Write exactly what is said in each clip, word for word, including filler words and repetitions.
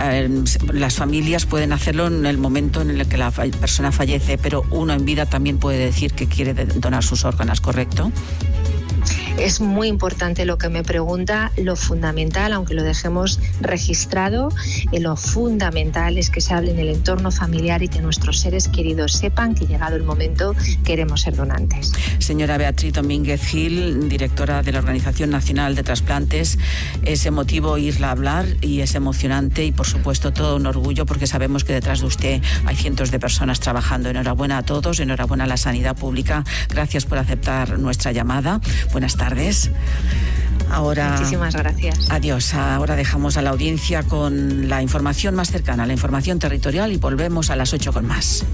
eh, las familias pueden hacerlo en el momento en el que la persona fallece, pero uno en vida también puede decir que quiere donar sus órganos, ¿correcto? Es muy importante lo que me pregunta. Lo fundamental, aunque lo dejemos registrado, eh, lo fundamental es que se hable en el entorno familiar y que nuestros seres queridos sepan que, llegado el momento, queremos ser donantes. Señora Beatriz Domínguez Gil, directora de la Organización Nacional de Trasplantes, es emotivo oírla hablar y es emocionante y, por supuesto, todo un orgullo, porque sabemos que detrás de usted hay cientos de personas trabajando. Enhorabuena a todos, enhorabuena a la sanidad pública. Gracias por aceptar nuestra llamada. Buenas tardes. Ahora, muchísimas gracias. Adiós. Ahora dejamos a la audiencia con la información más cercana, la información territorial, y volvemos a las ocho con más.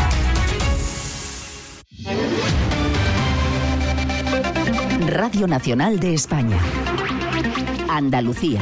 Radio Nacional de España. Andalucía.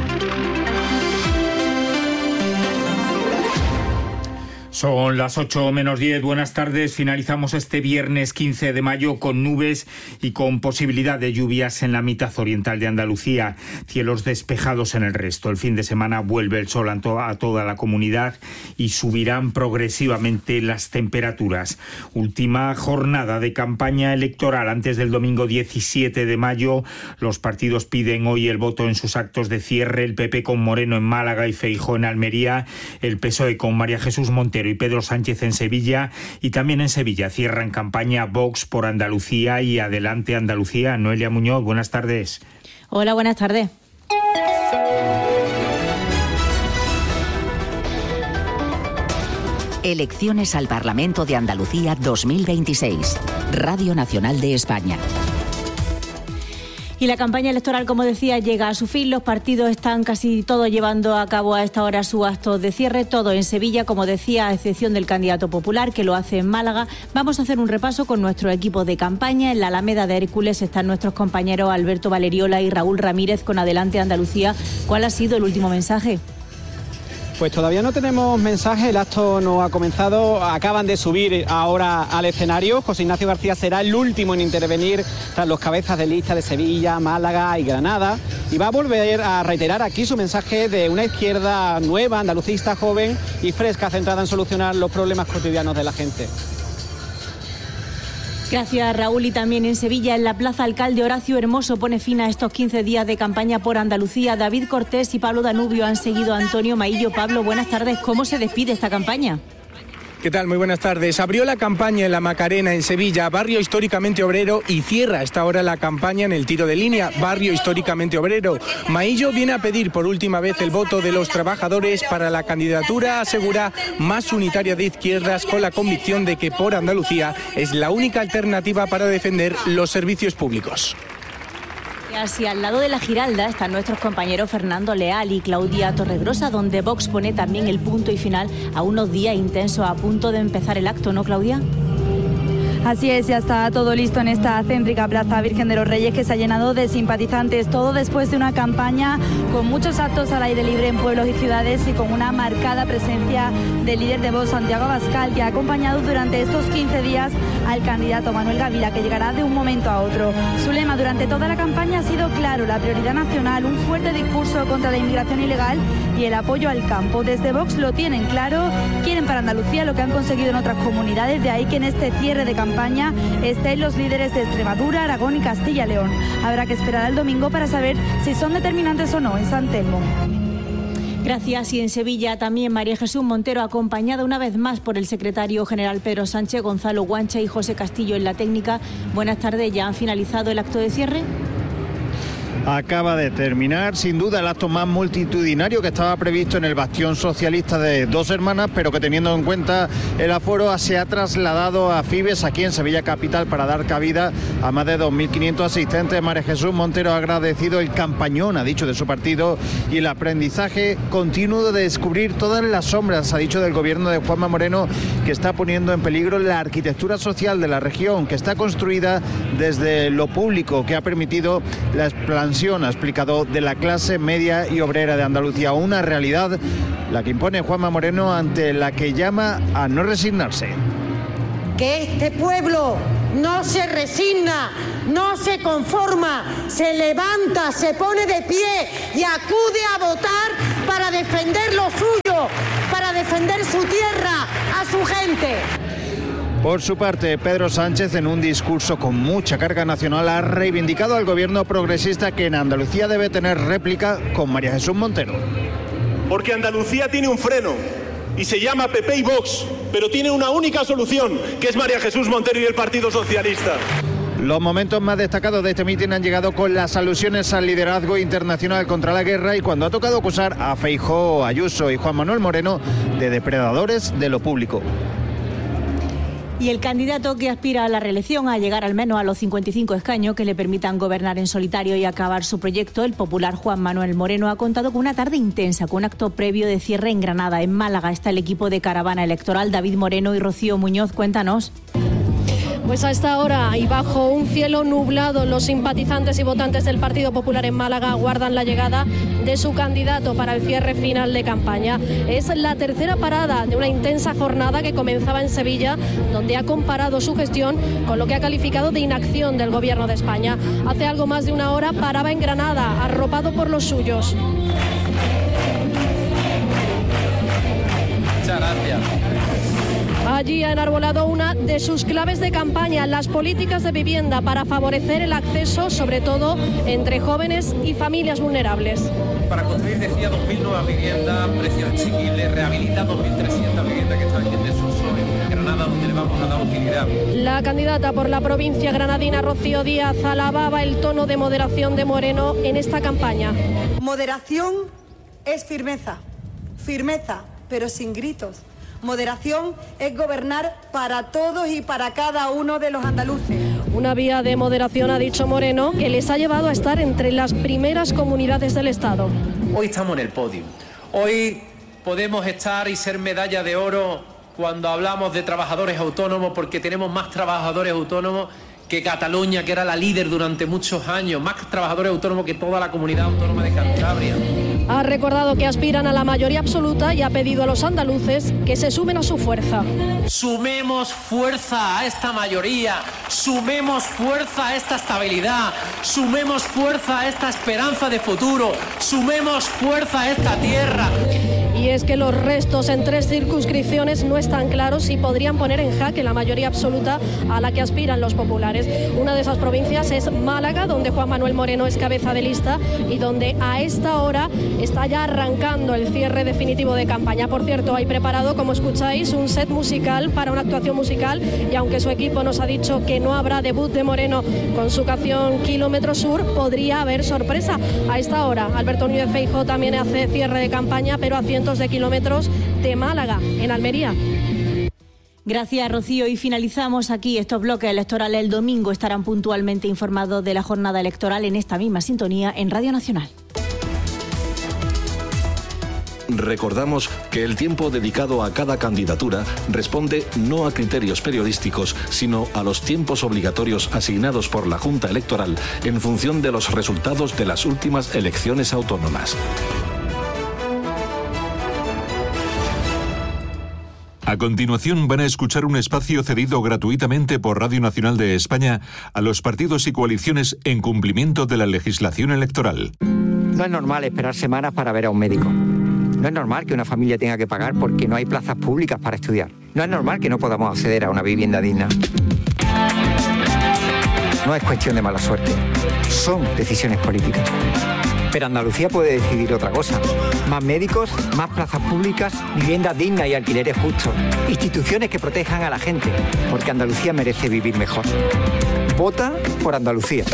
Son las ocho menos diez, buenas tardes. Finalizamos este viernes quince de mayo con nubes y con posibilidad de lluvias en la mitad oriental de Andalucía. Cielos despejados en el resto. El fin de semana vuelve el sol a toda la comunidad y subirán progresivamente las temperaturas. Última jornada de campaña electoral antes del domingo diecisiete de mayo. Los partidos piden hoy el voto en sus actos de cierre. El P P con Moreno en Málaga y Feijóo en Almería. El P S O E con María Jesús Montero y Pedro Sánchez en Sevilla, y también en Sevilla cierran campaña Vox por Andalucía y Adelante Andalucía. Noelia Muñoz, buenas tardes. Hola, buenas tardes. Elecciones al Parlamento de Andalucía dos mil veintiséis. Radio Nacional de España. Y la campaña electoral, como decía, llega a su fin. Los partidos están casi todos llevando a cabo a esta hora su acto de cierre, todo en Sevilla, como decía, a excepción del candidato popular, que lo hace en Málaga. Vamos a hacer un repaso con nuestro equipo de campaña. En la Alameda de Hércules están nuestros compañeros Alberto Valeriola y Raúl Ramírez con Adelante Andalucía. ¿Cuál ha sido el último mensaje? Pues todavía no tenemos mensaje, el acto no ha comenzado, acaban de subir ahora al escenario. José Ignacio García será el último en intervenir tras los cabezas de lista de Sevilla, Málaga y Granada, y va a volver a reiterar aquí su mensaje de una izquierda nueva, andalucista, joven y fresca, centrada en solucionar los problemas cotidianos de la gente. Gracias, Raúl. Y también en Sevilla, en la Plaza Alcalde Horacio Hermoso, pone fin a estos quince días de campaña por Andalucía. David Cortés y Pablo Danubio han seguido a Antonio Maillo. Pablo, buenas tardes. ¿Cómo se despide esta campaña? ¿Qué tal? Muy buenas tardes. Abrió la campaña en la Macarena, en Sevilla, barrio históricamente obrero, y cierra a esta hora la campaña en el Tiro de Línea, barrio históricamente obrero. Maillo viene a pedir por última vez el voto de los trabajadores para la candidatura, asegura, más unitaria de izquierdas, con la convicción de que por Andalucía es la única alternativa para defender los servicios públicos. Así, al lado de la Giralda están nuestros compañeros Fernando Leal y Claudia Torregrosa, donde Vox pone también el punto y final a unos días intensos a punto de empezar el acto, ¿no, Claudia? Así es, ya está todo listo en esta céntrica Plaza Virgen de los Reyes, que se ha llenado de simpatizantes, todo después de una campaña con muchos actos al aire libre en pueblos y ciudades y con una marcada presencia del líder de Vox, Santiago Abascal, que ha acompañado durante estos quince días al candidato Manuel Gavira, que llegará de un momento a otro. Su lema durante toda la campaña ha sido claro: la prioridad nacional, un fuerte discurso contra la inmigración ilegal y el apoyo al campo. Desde Vox lo tienen claro, quieren para Andalucía lo que han conseguido en otras comunidades, de ahí que en este cierre de campaña España estén los líderes de Extremadura, Aragón y Castilla y León. Habrá que esperar al domingo para saber si son determinantes o no en San Telmo. Gracias. Y en Sevilla también María Jesús Montero, acompañada una vez más por el secretario general Pedro Sánchez, Gonzalo Guancha y José Castillo en la técnica. Buenas tardes, ¿ya han finalizado el acto de cierre? Acaba de terminar, sin duda, el acto más multitudinario que estaba previsto en el bastión socialista de Dos Hermanas, pero que, teniendo en cuenta el aforo, se ha trasladado a Fibes, aquí en Sevilla capital, para dar cabida a más de dos mil quinientos asistentes. María Jesús Montero ha agradecido el campañón, ha dicho, de su partido y el aprendizaje continuo de descubrir todas las sombras, ha dicho, del gobierno de Juanma Moreno, que está poniendo en peligro la arquitectura social de la región, que está construida desde lo público, que ha permitido la expansión, ha explicado, de la clase media y obrera de Andalucía, una realidad la que impone Juanma Moreno, ante la que llama a no resignarse. Que este pueblo no se resigna, no se conforma, se levanta, se pone de pie y acude a votar para defender lo suyo, su tierra, a su gente. Por su parte, Pedro Sánchez, en un discurso con mucha carga nacional, ha reivindicado al gobierno progresista que en Andalucía debe tener réplica con María Jesús Montero. Porque Andalucía tiene un freno y se llama P P y Vox, pero tiene una única solución, que es María Jesús Montero y el Partido Socialista. Los momentos más destacados de este mitin han llegado con las alusiones al liderazgo internacional contra la guerra y cuando ha tocado acusar a Feijóo, Ayuso y Juan Manuel Moreno de depredadores de lo público. Y el candidato que aspira a la reelección, a llegar al menos a los cincuenta y cinco escaños que le permitan gobernar en solitario y acabar su proyecto, el popular Juan Manuel Moreno, ha contado con una tarde intensa, con un acto previo de cierre en Granada. En Málaga está el equipo de caravana electoral. David Moreno y Rocío Muñoz, cuéntanos. Pues a esta hora y bajo un cielo nublado, los simpatizantes y votantes del Partido Popular en Málaga aguardan la llegada de su candidato para el cierre final de campaña. Es la tercera parada de una intensa jornada que comenzaba en Sevilla, donde ha comparado su gestión con lo que ha calificado de inacción del Gobierno de España. Hace algo más de una hora paraba en Granada, arropado por los suyos. Muchas gracias. Allí ha enarbolado una de sus claves de campaña, las políticas de vivienda para favorecer el acceso, sobre todo entre jóvenes y familias vulnerables. Para construir, decía, dos mil nuevas viviendas, precios asequibles, rehabilitar dos mil trescientas viviendas que están en desuso en Granada, donde le vamos a dar utilidad. La candidata por la provincia granadina, Rocío Díaz, alababa el tono de moderación de Moreno en esta campaña. Moderación es firmeza, firmeza, pero sin gritos. Moderación es gobernar para todos y para cada uno de los andaluces. Una vía de moderación, ha dicho Moreno, que les ha llevado a estar entre las primeras comunidades del Estado. Hoy estamos en el podio. Hoy podemos estar y ser medalla de oro cuando hablamos de trabajadores autónomos, porque tenemos más trabajadores autónomos que Cataluña, que era la líder durante muchos años, más trabajadores autónomos que toda la comunidad autónoma de Cantabria. Ha recordado que aspiran a la mayoría absoluta y ha pedido a los andaluces que se sumen a su fuerza. Sumemos fuerza a esta mayoría, sumemos fuerza a esta estabilidad, sumemos fuerza a esta esperanza de futuro, sumemos fuerza a esta tierra. Y es que los restos en tres circunscripciones no están claros y podrían poner en jaque la mayoría absoluta a la que aspiran los populares. Una de esas provincias es Málaga, donde Juan Manuel Moreno es cabeza de lista y donde a esta hora está ya arrancando el cierre definitivo de campaña. Por cierto, hay preparado, como escucháis, un set musical para una actuación musical y aunque su equipo nos ha dicho que no habrá debut de Moreno con su canción Kilómetro Sur, podría haber sorpresa. A esta hora, Alberto Núñez Feijóo también hace cierre de campaña, pero a cientos de kilómetros de Málaga, en Almería. Gracias, Rocío. Y finalizamos aquí estos bloques electorales. El domingo estarán puntualmente informados de la jornada electoral en esta misma sintonía en Radio Nacional. Recordamos que el tiempo dedicado a cada candidatura responde no a criterios periodísticos, sino a los tiempos obligatorios asignados por la Junta Electoral en función de los resultados de las últimas elecciones autónomas. A continuación van a escuchar un espacio cedido gratuitamente por Radio Nacional de España a los partidos y coaliciones en cumplimiento de la legislación electoral. No es normal esperar semanas para ver a un médico. No es normal que una familia tenga que pagar porque no hay plazas públicas para estudiar. No es normal que no podamos acceder a una vivienda digna. No es cuestión de mala suerte. Son decisiones políticas. Pero Andalucía puede decidir otra cosa. Más médicos, más plazas públicas, viviendas dignas y alquileres justos. Instituciones que protejan a la gente, porque Andalucía merece vivir mejor. Vota por Andalucía.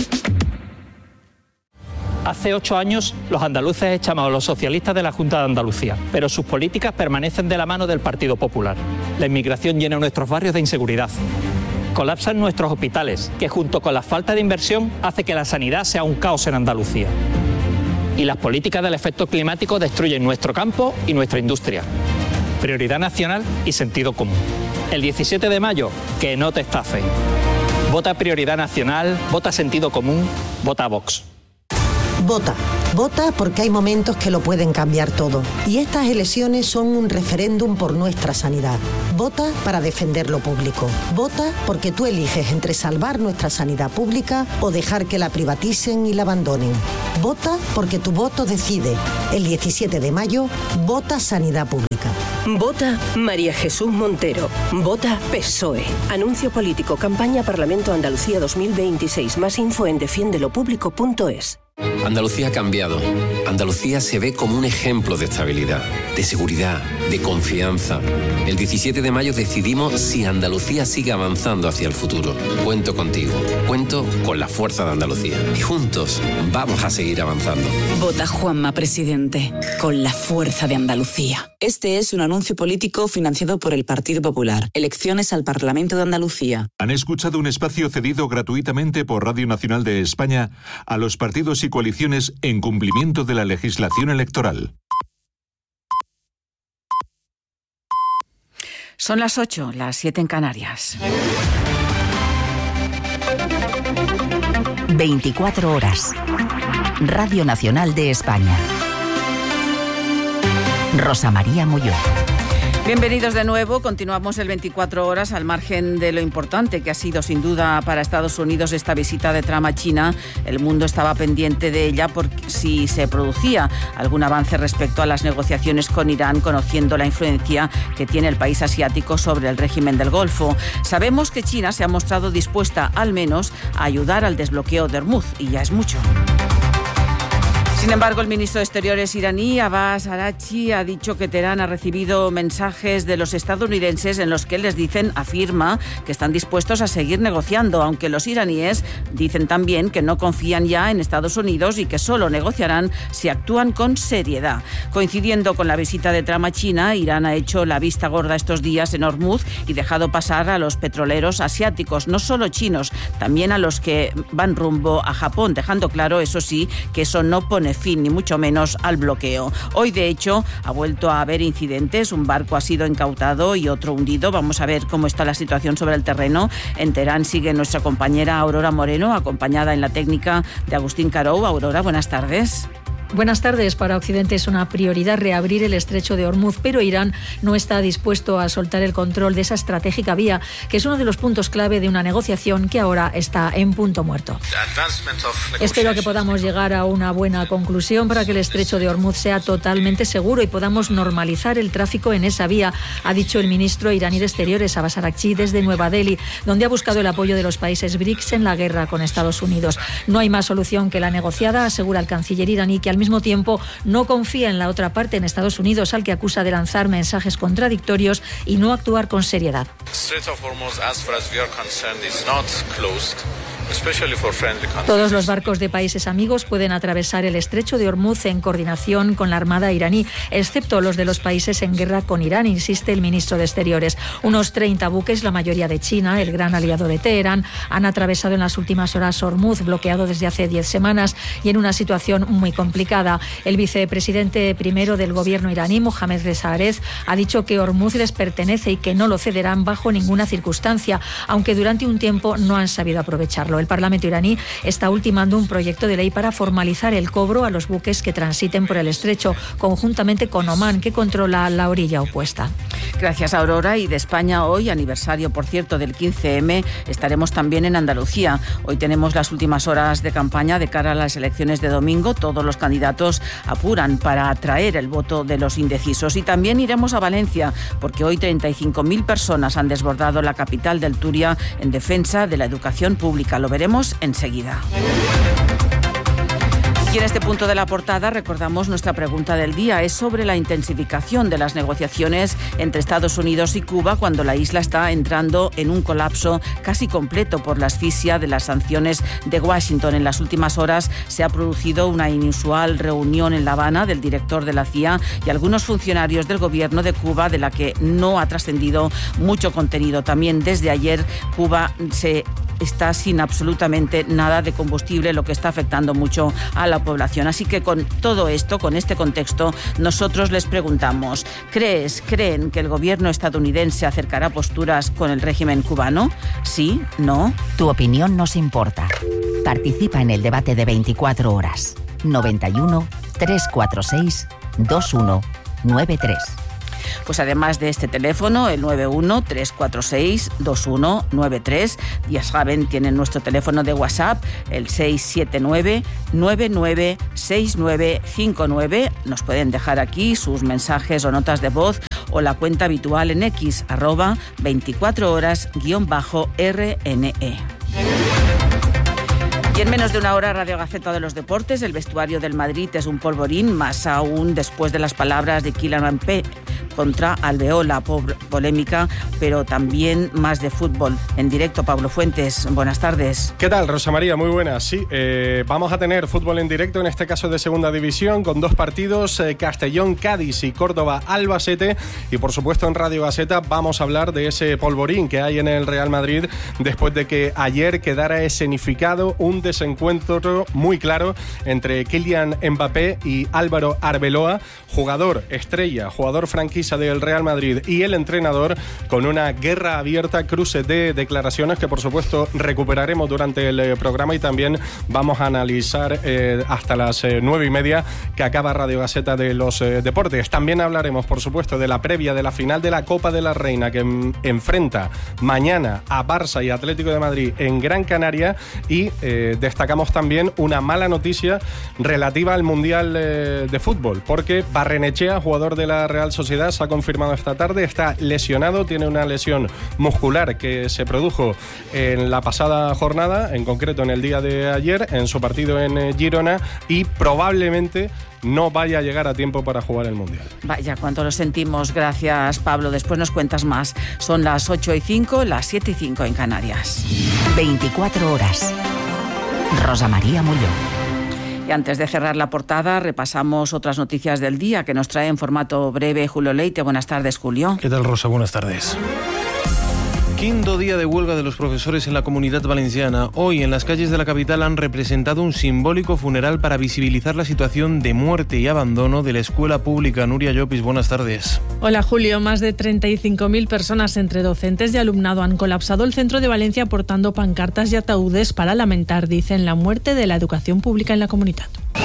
Hace ocho años los andaluces echamos a los socialistas de la Junta de Andalucía, pero sus políticas permanecen de la mano del Partido Popular. La inmigración llena nuestros barrios de inseguridad. Colapsan nuestros hospitales, que junto con la falta de inversión hace que la sanidad sea un caos en Andalucía. Y las políticas del efecto climático destruyen nuestro campo y nuestra industria. Prioridad nacional y sentido común. El diecisiete de mayo, que no te estafen. Vota Prioridad Nacional, vota Sentido Común, vota Vox. Vota. Vota porque hay momentos que lo pueden cambiar todo. Y estas elecciones son un referéndum por nuestra sanidad. Vota para defender lo público. Vota porque tú eliges entre salvar nuestra sanidad pública o dejar que la privaticen y la abandonen. Vota porque tu voto decide. El diecisiete de mayo, vota Sanidad Pública. Vota María Jesús Montero. Vota P S O E. Anuncio político. Campaña Parlamento Andalucía dos mil veintiséis. Más info en defiendelopublico punto es. Andalucía ha cambiado. Andalucía se ve como un ejemplo de estabilidad, de seguridad, de confianza. El diecisiete de mayo decidimos si Andalucía sigue avanzando hacia el futuro. Cuento contigo. Cuento con la fuerza de Andalucía. Y juntos vamos a seguir avanzando. Vota Juanma Presidente, con la fuerza de Andalucía. Este es un anuncio político financiado por el Partido Popular. Elecciones al Parlamento de Andalucía. Han escuchado un espacio cedido gratuitamente por Radio Nacional de España a los partidos y coaliciones en cumplimiento de la legislación electoral. Son las ocho, las siete en Canarias. veinticuatro horas. Radio Nacional de España. Rosa María Molló. Bienvenidos de nuevo. Continuamos el veinticuatro horas al margen de lo importante que ha sido sin duda para Estados Unidos esta visita de Trump a China. El mundo estaba pendiente de ella por si se producía algún avance respecto a las negociaciones con Irán, conociendo la influencia que tiene el país asiático sobre el régimen del Golfo. Sabemos que China se ha mostrado dispuesta al menos a ayudar al desbloqueo de Hormuz y ya es mucho. Sin embargo, el ministro de Exteriores iraní, Abbas Araghchi, ha dicho que Teherán ha recibido mensajes de los estadounidenses en los que les dicen, afirma, que están dispuestos a seguir negociando, aunque los iraníes dicen también que no confían ya en Estados Unidos y que solo negociarán si actúan con seriedad. Coincidiendo con la visita de Trump a China, Irán ha hecho la vista gorda estos días en Hormuz y dejado pasar a los petroleros asiáticos, no solo chinos, también a los que van rumbo a Japón, dejando claro, eso sí, que eso no pone fin ni mucho menos al bloqueo. Hoy, de hecho, ha vuelto a haber incidentes. Un barco ha sido incautado y otro hundido. Vamos a ver cómo está la situación sobre el terreno. En Teherán sigue nuestra compañera Aurora Moreno, acompañada en la técnica de Agustín Carou. Aurora, buenas tardes. Buenas tardes. Para Occidente es una prioridad reabrir el estrecho de Hormuz, pero Irán no está dispuesto a soltar el control de esa estratégica vía, que es uno de los puntos clave de una negociación que ahora está en punto muerto. Espero que podamos llegar a una buena conclusión para que el estrecho de Hormuz sea totalmente seguro y podamos normalizar el tráfico en esa vía, ha dicho el ministro iraní de Exteriores, Abbas Araghchi, desde Nueva Delhi, donde ha buscado el apoyo de los países BRICS en la guerra con Estados Unidos. No hay más solución que la negociada, asegura el canciller iraní, que al mismo tiempo no confía en la otra parte, en Estados Unidos, al que acusa de lanzar mensajes contradictorios y no actuar con seriedad. Todos los barcos de países amigos pueden atravesar el estrecho de Hormuz en coordinación con la Armada iraní, excepto los de los países en guerra con Irán, insiste el ministro de Exteriores. Unos treinta buques, la mayoría de China, el gran aliado de Teherán, han atravesado en las últimas horas Hormuz, bloqueado desde hace diez semanas y en una situación muy complicada. El vicepresidente primero del gobierno iraní, Mohammad Reza Arez, ha dicho que Hormuz les pertenece y que no lo cederán bajo ninguna circunstancia, aunque durante un tiempo no han sabido aprovecharlo. El Parlamento iraní está ultimando un proyecto de ley para formalizar el cobro a los buques que transiten por el estrecho, conjuntamente con Omán, que controla la orilla opuesta. Gracias, Aurora. Y de España hoy, aniversario, por cierto, del quince eme, estaremos también en Andalucía. Hoy tenemos las últimas horas de campaña de cara a las elecciones de domingo. Todos los candidatos apuran para atraer el voto de los indecisos. Y también iremos a Valencia, porque hoy treinta y cinco mil personas han desbordado la capital del Turia en defensa de la educación pública. Lo veremos enseguida. Y en este punto de la portada recordamos nuestra pregunta del día. Es sobre la intensificación de las negociaciones entre Estados Unidos y Cuba cuando la isla está entrando en un colapso casi completo por la asfixia de las sanciones de Washington. En las últimas horas se ha producido una inusual reunión en La Habana del director de la C I A y algunos funcionarios del gobierno de Cuba, de la que no ha trascendido mucho contenido. También desde ayer Cuba se está sin absolutamente nada de combustible, lo que está afectando mucho a la población. Así que con todo esto, con este contexto, nosotros les preguntamos, ¿crees, creen que el gobierno estadounidense acercará posturas con el régimen cubano? ¿Sí? ¿No? Tu opinión nos importa. Participa en el debate de veinticuatro horas. noventa y uno, trescientos cuarenta y seis, veintiuno noventa y tres. Pues además de este teléfono, el nueve uno, tres cuatro seis, dos uno nueve tres, ya saben, tienen nuestro teléfono de WhatsApp, el seis siete nueve, nueve nueve seis nueve cinco nueve. Nos pueden dejar aquí sus mensajes o notas de voz o la cuenta habitual en X, arroba veinticuatro horas guión bajo R N E. Y en menos de una hora, Radio Gaceta de los Deportes. El vestuario del Madrid es un polvorín, más aún después de las palabras de Kylian Mbappé contra Alveola. Polémica, pero también más de fútbol. En directo, Pablo Fuentes, buenas tardes. ¿Qué tal, Rosa María? Muy buenas. Sí, eh, vamos a tener fútbol en directo, en este caso de segunda división, con dos partidos, eh, Castellón, Cádiz y Córdoba, Albacete. Y por supuesto en Radio Gaceta vamos a hablar de ese polvorín que hay en el Real Madrid después de que ayer quedara escenificado un desencuentro muy claro entre Kylian Mbappé y Álvaro Arbeloa, jugador estrella, jugador franquicia del Real Madrid, y el entrenador, con una guerra abierta, cruce de declaraciones que por supuesto recuperaremos durante el eh, programa, y también vamos a analizar eh, hasta las eh, nueve y media que acaba Radio Gaceta de los eh, Deportes. También hablaremos por supuesto de la previa de la final de la Copa de la Reina, que en, enfrenta mañana a Barça y Atlético de Madrid en Gran Canaria, y eh, destacamos también una mala noticia relativa al Mundial eh, de Fútbol, porque Barrenechea, jugador de la Real Sociedad, se ha confirmado esta tarde, está lesionado, tiene una lesión muscular que se produjo en la pasada jornada, en concreto en el día de ayer, en su partido en eh, Girona, y probablemente no vaya a llegar a tiempo para jugar el Mundial. Vaya, cuánto lo sentimos. Gracias, Pablo. Después nos cuentas más. Son las ocho y cinco, las siete y cinco en Canarias. veinticuatro horas. Rosa María Mulló. Y antes de cerrar la portada, repasamos otras noticias del día que nos trae en formato breve Julio Leite. Buenas tardes, Julio. ¿Qué tal, Rosa? Buenas tardes. Quinto día de huelga de los profesores en la Comunidad Valenciana. Hoy en las calles de la capital han representado un simbólico funeral para visibilizar la situación de muerte y abandono de la escuela pública. Nuria Llopis, buenas tardes. Hola, Julio. Más de treinta y cinco mil personas entre docentes y alumnado han colapsado el centro de Valencia portando pancartas y ataúdes para lamentar, dicen, la muerte de la educación pública en la comunidad.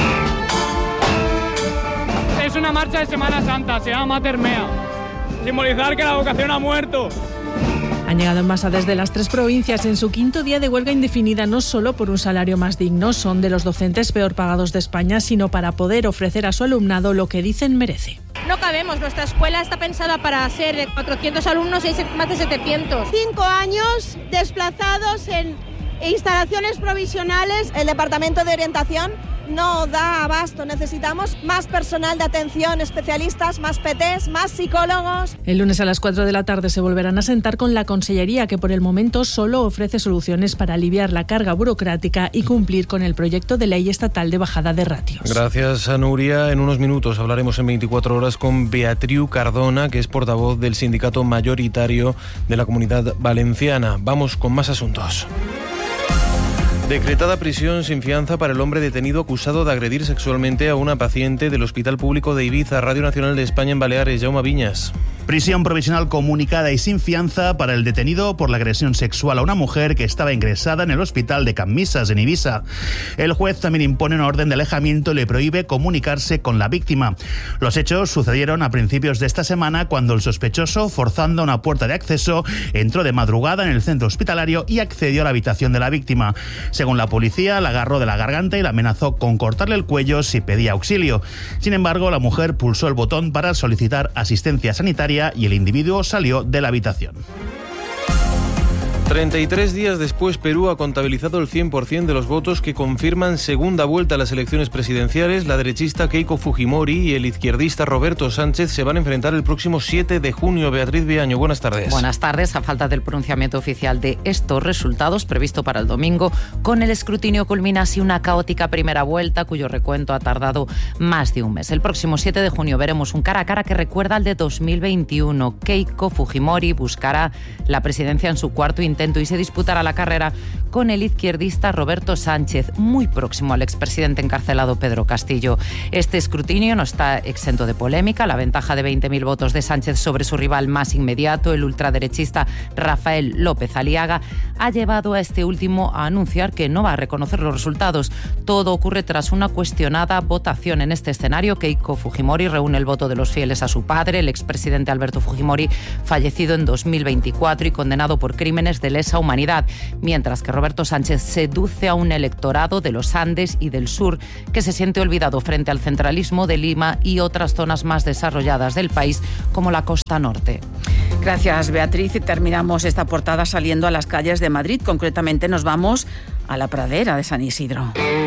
Es una marcha de Semana Santa, se llama Mater Mea. Simbolizar que la educación ha muerto. Han llegado en masa desde las tres provincias en su quinto día de huelga indefinida, no solo por un salario más digno, son de los docentes peor pagados de España, sino para poder ofrecer a su alumnado lo que dicen merece. No cabemos, nuestra escuela está pensada para ser de cuatrocientos alumnos y hay más de setecientos. Cinco años desplazados en instalaciones provisionales. El Departamento de Orientación no da abasto, necesitamos más personal de atención, especialistas, más P Ts, más psicólogos. El lunes a las cuatro de la tarde se volverán a sentar con la Consellería, que por el momento solo ofrece soluciones para aliviar la carga burocrática y cumplir con el proyecto de ley estatal de bajada de ratios. Gracias a Nuria. En unos minutos hablaremos en veinticuatro horas con Beatriu Cardona, que es portavoz del sindicato mayoritario de la Comunidad Valenciana. Vamos con más asuntos. Decretada prisión sin fianza para el hombre detenido acusado de agredir sexualmente a una paciente del Hospital Público de Ibiza. Radio Nacional de España en Baleares. Jaume Viñas. Prisión provisional comunicada y sin fianza para el detenido por la agresión sexual a una mujer que estaba ingresada en el hospital de Camisas, en Ibiza. El juez también impone una orden de alejamiento y le prohíbe comunicarse con la víctima. Los hechos sucedieron a principios de esta semana, cuando el sospechoso, forzando una puerta de acceso, entró de madrugada en el centro hospitalario y accedió a la habitación de la víctima. Según la policía, la agarró de la garganta y la amenazó con cortarle el cuello si pedía auxilio. Sin embargo, la mujer pulsó el botón para solicitar asistencia sanitaria y el individuo salió de la habitación. treinta y tres días después, Perú ha contabilizado el cien por ciento de los votos que confirman segunda vuelta a las elecciones presidenciales. La derechista Keiko Fujimori y el izquierdista Roberto Sánchez se van a enfrentar el próximo siete de junio. Beatriz Viaño, buenas tardes. Buenas tardes. A falta del pronunciamiento oficial de estos resultados, previsto para el domingo, con el escrutinio culmina así una caótica primera vuelta, cuyo recuento ha tardado más de un mes. El próximo siete de junio veremos un cara a cara que recuerda al de dos mil veintiuno. Keiko Fujimori buscará la presidencia en su cuarto intento y se disputará la carrera con el izquierdista Roberto Sánchez, muy próximo al expresidente encarcelado Pedro Castillo. Este escrutinio no está exento de polémica. La ventaja de veinte mil votos de Sánchez sobre su rival más inmediato, el ultraderechista Rafael López Aliaga, ha llevado a este último a anunciar que no va a reconocer los resultados. Todo ocurre tras una cuestionada votación. En este escenario, Keiko Fujimori reúne el voto de los fieles a su padre, el expresidente Alberto Fujimori, fallecido en dos mil veinticuatro y condenado por crímenes de lesa humanidad, mientras que Roberto Sánchez seduce a un electorado de los Andes y del sur que se siente olvidado frente al centralismo de Lima y otras zonas más desarrolladas del país, como la costa norte. Gracias, Beatriz. Y terminamos esta portada saliendo a las calles de Madrid. Concretamente nos vamos a la pradera de San Isidro.